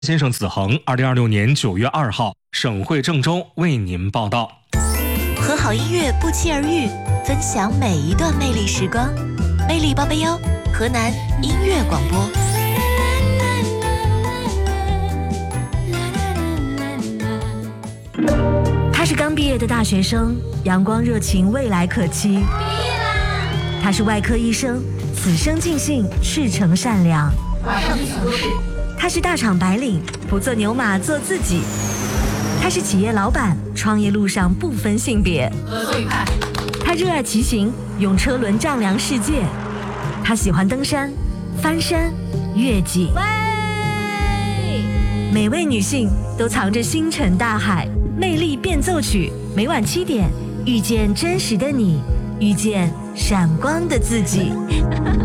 先生子恒，2026年9月2号，省会郑州为您报道。 和好音乐不期而遇，分享每一段魅力时光。魅力报备哟，河南音乐广播。 他是刚毕业的大学生，阳光热情，未来可期。他是外科医生，此生尽兴，赤诚善良。 马上去办公室。 他是大厂白领，不做牛马，做自己。他是企业老板，创业路上不分性别。 合作愉快。 他热爱骑行，用车轮丈量世界。他喜欢登山、翻山、越岭。每位女性都藏着星辰大海，魅力变奏曲，每晚7点，遇见真实的你，遇见闪光的自己。